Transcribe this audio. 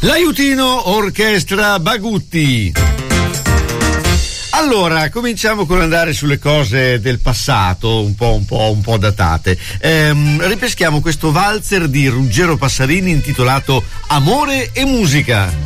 L'aiutino Orchestra Bagutti. Allora, cominciamo con andare sulle cose del passato, un po' datate. Ripeschiamo questo valzer di Ruggero Passarini intitolato Amore e musica.